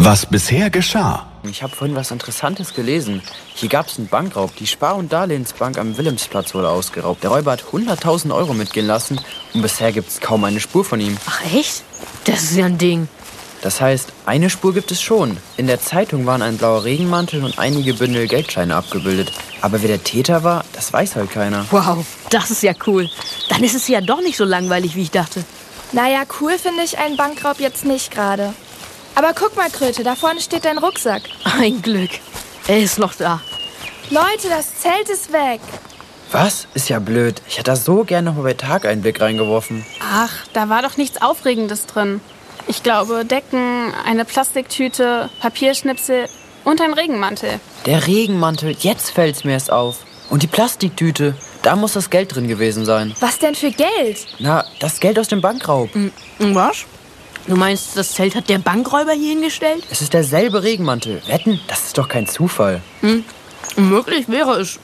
Was bisher geschah. Ich habe vorhin was Interessantes gelesen. Hier gab es einen Bankraub. Die Spar- und Darlehensbank am Wilhelmsplatz wurde ausgeraubt. Der Räuber hat 100.000 Euro mitgehen lassen und bisher gibt es kaum eine Spur von ihm. Ach echt? Das ist ja ein Ding. Das heißt, eine Spur gibt es schon. In der Zeitung waren ein blauer Regenmantel und einige Bündel Geldscheine abgebildet. Aber wer der Täter war, das weiß halt keiner. Wow, das ist ja cool. Dann ist es ja doch nicht so langweilig, wie ich dachte. Naja, cool finde ich einen Bankraub jetzt nicht gerade. Aber guck mal, Kröte, da vorne steht dein Rucksack. Ein Glück. Er ist noch da. Leute, das Zelt ist weg. Was? Ist ja blöd. Ich hätte da so gerne noch mal bei Tag einen Blick reingeworfen. Ach, da war doch nichts Aufregendes drin. Ich glaube, Decken, eine Plastiktüte, Papierschnipsel und ein Regenmantel. Der Regenmantel, jetzt fällt's mir erst auf. Und die Plastiktüte, da muss das Geld drin gewesen sein. Was denn für Geld? Na, das Geld aus dem Bankraub. Was? Du meinst, das Zelt hat der Bankräuber hier hingestellt? Es ist derselbe Regenmantel. Wetten, das ist doch kein Zufall. Möglich wäre es.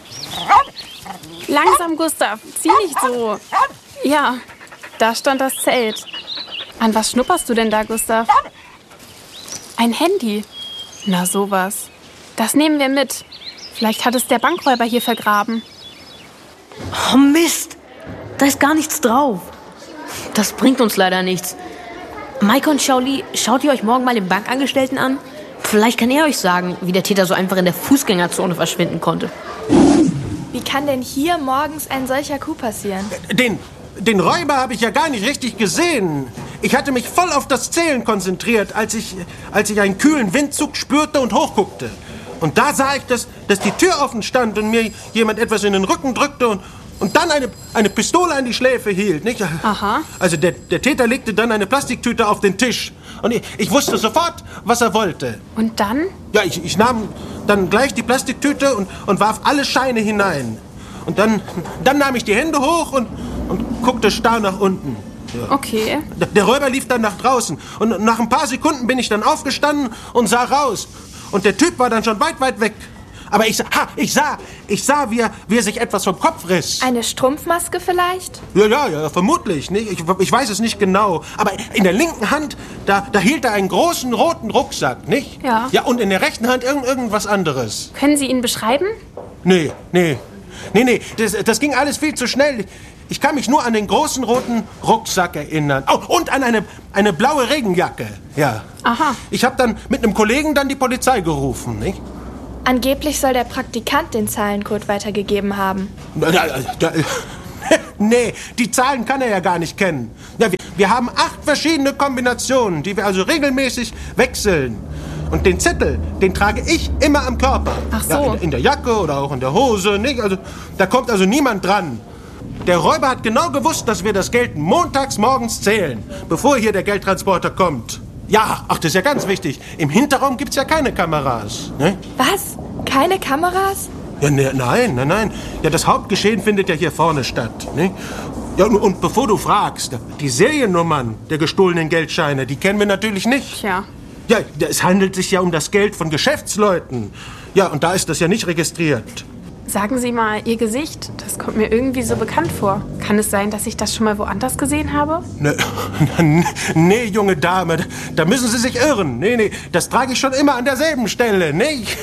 Langsam, Gustav, zieh nicht so. Ja, da stand das Zelt. An was schnupperst du denn da, Gustav? Ein Handy. Na sowas. Das nehmen wir mit. Vielleicht hat es der Bankräuber hier vergraben. Oh Mist, da ist gar nichts drauf. Das bringt uns leider nichts. Maike und Shaoli, schaut ihr euch morgen mal den Bankangestellten an? Vielleicht kann er euch sagen, wie der Täter so einfach in der Fußgängerzone verschwinden konnte. Wie kann denn hier morgens ein solcher Coup passieren? Den Räuber habe ich ja gar nicht richtig gesehen. Ich hatte mich voll auf das Zählen konzentriert, als ich einen kühlen Windzug spürte und hochguckte. Und da sah ich, dass die Tür offen stand und mir jemand etwas in den Rücken drückte und dann eine Pistole an die Schläfe hielt. Nicht? Aha. Also der Täter legte dann eine Plastiktüte auf den Tisch. Und ich wusste sofort, was er wollte. Und dann? Ja, ich nahm dann gleich die Plastiktüte und warf alle Scheine hinein. Und dann nahm ich die Hände hoch und guckte starr nach unten. Ja. Okay. Der Räuber lief dann nach draußen. Und nach ein paar Sekunden bin ich dann aufgestanden und sah raus. Und der Typ war dann schon weit, weit weg. Aber ich sah, wie er sich etwas vom Kopf riss. Eine Strumpfmaske vielleicht? Ja, vermutlich. Nicht? Ich weiß es nicht genau. Aber in der linken Hand, da hielt er einen großen roten Rucksack, nicht? Ja. Ja, und in der rechten Hand irgendwas anderes. Können Sie ihn beschreiben? Nee. Das ging alles viel zu schnell. Ich kann mich nur an den großen roten Rucksack erinnern. Oh, und an eine blaue Regenjacke. Ja. Aha. Ich habe dann mit einem Kollegen dann die Polizei gerufen, nicht? Angeblich soll der Praktikant den Zahlencode weitergegeben haben. Nee, die Zahlen kann er ja gar nicht kennen. Ja, wir haben 8 verschiedene Kombinationen, die wir also regelmäßig wechseln. Und den Zettel, den trage ich immer am Körper. Ach so. Ja, in der Jacke oder auch in der Hose, nicht? Also, da kommt also niemand dran. Der Räuber hat genau gewusst, dass wir das Geld montags morgens zählen, bevor hier der Geldtransporter kommt. Ja, ach, das ist ja ganz wichtig. Im Hinterraum gibt's ja keine Kameras. Ne? Was? Keine Kameras? Ja, nein. Ja, das Hauptgeschehen findet ja hier vorne statt. Ne? Ja, und bevor du fragst, die Seriennummern der gestohlenen Geldscheine, die kennen wir natürlich nicht. Tja. Ja, es handelt sich ja um das Geld von Geschäftsleuten. Ja, und da ist das ja nicht registriert. Sagen Sie mal, Ihr Gesicht, das kommt mir irgendwie so bekannt vor. Kann es sein, dass ich das schon mal woanders gesehen habe? Nee, junge Dame, da müssen Sie sich irren. Nee, das trage ich schon immer an derselben Stelle, nicht?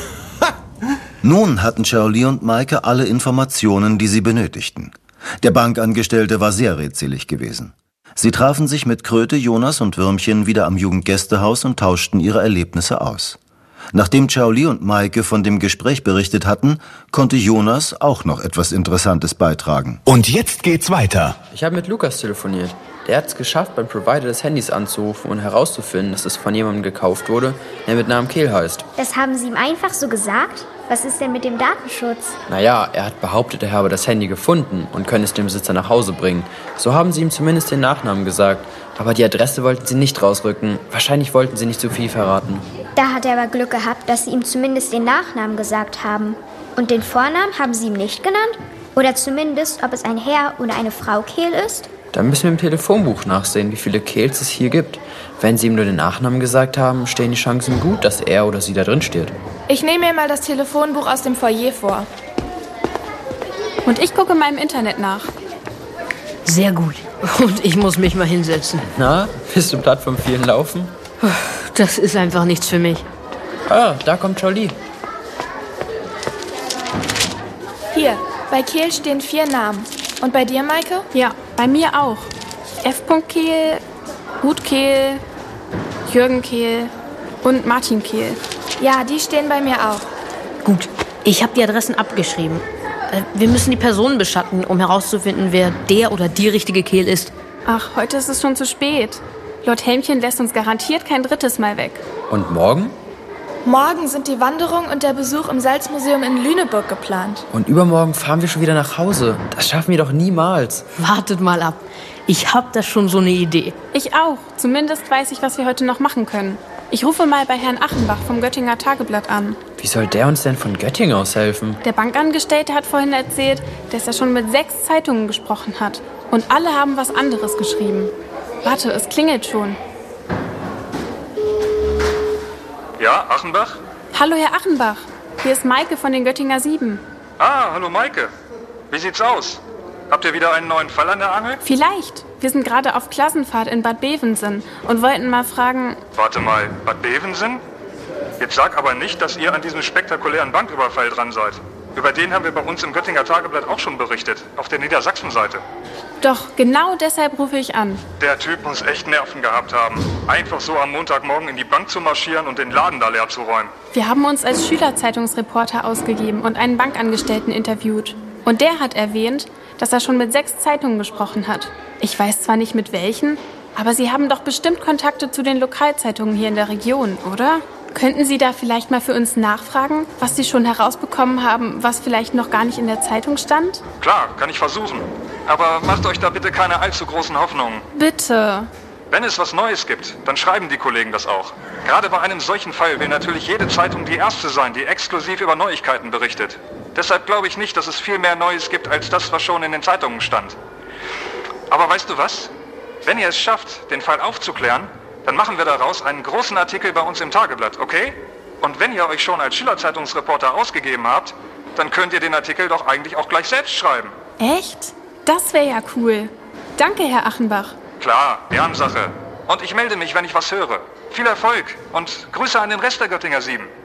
Nun hatten Shaoli und Maike alle Informationen, die sie benötigten. Der Bankangestellte war sehr redselig gewesen. Sie trafen sich mit Kröte, Jonas und Würmchen wieder am Jugendgästehaus und tauschten ihre Erlebnisse aus. Nachdem Shaoli und Maike von dem Gespräch berichtet hatten, konnte Jonas auch noch etwas Interessantes beitragen. Und jetzt geht's weiter. Ich habe mit Lukas telefoniert. Der hat es geschafft, beim Provider des Handys anzurufen und herauszufinden, dass es von jemandem gekauft wurde, der mit Namen Kehl heißt. Das haben Sie ihm einfach so gesagt? Was ist denn mit dem Datenschutz? Naja, er hat behauptet, er habe das Handy gefunden und könne es dem Besitzer nach Hause bringen. So haben sie ihm zumindest den Nachnamen gesagt. Aber die Adresse wollten sie nicht rausrücken. Wahrscheinlich wollten sie nicht so viel verraten. Da hat er aber Glück gehabt, dass Sie ihm zumindest den Nachnamen gesagt haben. Und den Vornamen haben Sie ihm nicht genannt? Oder zumindest, ob es ein Herr oder eine Frau Kehl ist? Dann müssen wir im Telefonbuch nachsehen, wie viele Kehls es hier gibt. Wenn sie ihm nur den Nachnamen gesagt haben, stehen die Chancen gut, dass er oder sie da drin steht. Ich nehme mir mal das Telefonbuch aus dem Foyer vor. Und ich gucke mal im Internet nach. Sehr gut. Und ich muss mich mal hinsetzen. Na, bist du platt vom vielen Laufen? Das ist einfach nichts für mich. Ah, da kommt Jolie. Hier, bei Kehl stehen 4 Namen. Und bei dir, Maike? Ja, bei mir auch. F. Kehl, Ruth Kehl, Jürgen Kehl und Martin Kehl. Ja, die stehen bei mir auch. Gut, ich habe die Adressen abgeschrieben. Wir müssen die Personen beschatten, um herauszufinden, wer der oder die richtige Kehl ist. Ach, heute ist es schon zu spät. Lord Helmchen lässt uns garantiert kein 3. Mal weg. Und morgen? Morgen sind die Wanderung und der Besuch im Salzmuseum in Lüneburg geplant. Und übermorgen fahren wir schon wieder nach Hause. Das schaffen wir doch niemals. Wartet mal ab. Ich habe da schon so eine Idee. Ich auch. Zumindest weiß ich, was wir heute noch machen können. Ich rufe mal bei Herrn Achenbach vom Göttinger Tageblatt an. Wie soll der uns denn von Göttingen aus helfen? Der Bankangestellte hat vorhin erzählt, dass er schon mit 6 Zeitungen gesprochen hat. Und alle haben was anderes geschrieben. Warte, es klingelt schon. Ja, Achenbach? Hallo, Herr Achenbach. Hier ist Maike von den Göttinger 7. Ah, hallo Maike. Wie sieht's aus? Habt ihr wieder einen neuen Fall an der Angel? Vielleicht. Wir sind gerade auf Klassenfahrt in Bad Bevensen und wollten mal fragen... Warte mal, Bad Bevensen? Jetzt sag aber nicht, dass ihr an diesem spektakulären Banküberfall dran seid. Über den haben wir bei uns im Göttinger Tageblatt auch schon berichtet, auf der Niedersachsen-Seite. Doch, genau deshalb rufe ich an. Der Typ muss echt Nerven gehabt haben. Einfach so am Montagmorgen in die Bank zu marschieren und den Laden da leer zu räumen. Wir haben uns als Schülerzeitungsreporter ausgegeben und einen Bankangestellten interviewt. Und der hat erwähnt, dass er schon mit 6 Zeitungen gesprochen hat. Ich weiß zwar nicht mit welchen, aber Sie haben doch bestimmt Kontakte zu den Lokalzeitungen hier in der Region, oder? Könnten Sie da vielleicht mal für uns nachfragen, was Sie schon herausbekommen haben, was vielleicht noch gar nicht in der Zeitung stand? Klar, kann ich versuchen. Aber macht euch da bitte keine allzu großen Hoffnungen. Bitte. Wenn es was Neues gibt, dann schreiben die Kollegen das auch. Gerade bei einem solchen Fall will natürlich jede Zeitung die erste sein, die exklusiv über Neuigkeiten berichtet. Deshalb glaube ich nicht, dass es viel mehr Neues gibt, als das, was schon in den Zeitungen stand. Aber weißt du was? Wenn ihr es schafft, den Fall aufzuklären, dann machen wir daraus einen großen Artikel bei uns im Tageblatt, okay? Und wenn ihr euch schon als Schülerzeitungsreporter ausgegeben habt, dann könnt ihr den Artikel doch eigentlich auch gleich selbst schreiben. Echt? Das wäre ja cool. Danke, Herr Achenbach. Klar, Ehrensache. Und ich melde mich, wenn ich was höre. Viel Erfolg und Grüße an den Rest der Göttinger 7.